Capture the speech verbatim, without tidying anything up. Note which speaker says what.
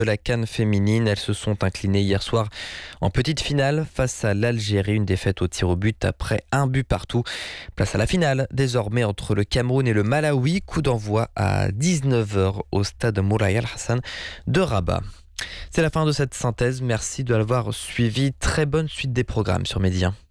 Speaker 1: de la CAN féminine. Elles se sont inclinées hier soir en petite finale face à l'Algérie. Une défaite au tir au but après un but partout. Place à la finale désormais entre le Cameroun et le Malawi. Coup d'envoi à dix-neuf heures au stade Moulay Al Hassan de Rabat. C'est la fin de cette synthèse. Merci de l'avoir suivi. Très bonne suite des programmes sur Média.